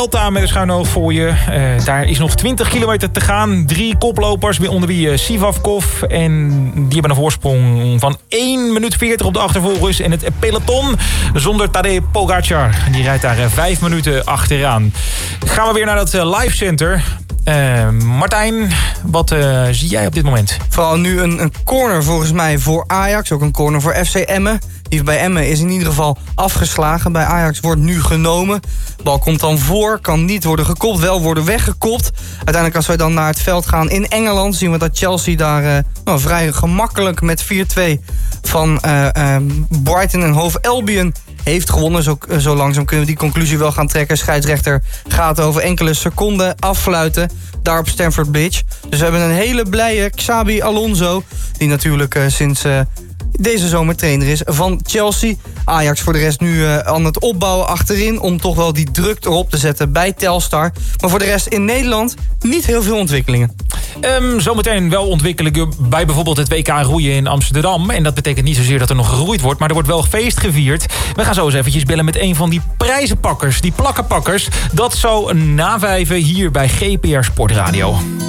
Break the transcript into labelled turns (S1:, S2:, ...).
S1: Delta met een schuin oog voor je. Daar is nog 20 kilometer te gaan. 3 koplopers, onder wie Sivakov. En die hebben een voorsprong van 1 minuut 40 op de achtervolgers. En het peloton zonder Tadej Pogacar. Die rijdt daar 5 minuten achteraan. Gaan we weer naar dat live center. Martijn, wat zie jij op dit moment?
S2: Vooral nu een corner volgens mij voor Ajax. Ook een corner voor FC Emmen. Die bij Emmen is in ieder geval afgeslagen. Bij Ajax wordt nu genomen. De bal komt dan voor, kan niet worden gekopt, wel worden weggekopt. Uiteindelijk als wij dan naar het veld gaan in Engeland, zien we dat Chelsea daar vrij gemakkelijk met 4-2 van Brighton en Hove Albion heeft gewonnen. Zo langzaam kunnen we die conclusie wel gaan trekken. Scheidsrechter gaat over enkele seconden affluiten daar op Stamford Bridge. Dus we hebben een hele blije Xabi Alonso, die natuurlijk sinds deze zomer trainer is van Chelsea. Ajax voor de rest nu aan het opbouwen achterin om toch wel die druk erop te zetten bij Telstar. Maar voor de rest in Nederland niet heel veel ontwikkelingen.
S1: Zometeen wel ontwikkelingen bij bijvoorbeeld het WK roeien in Amsterdam. En dat betekent niet zozeer dat er nog geroeid wordt, maar er wordt wel feest gevierd. We gaan zo eens eventjes bellen met een van die prijzenpakkers, die plakkenpakkers. Dat zo na 5 hier bij GPR Sportradio.